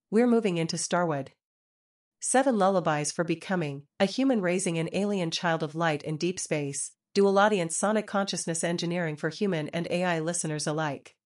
We're moving into Starwood. 7 Lullabies for Becoming, a human raising an alien child of light in deep space, dual audience sonic consciousness engineering for human and AI listeners alike.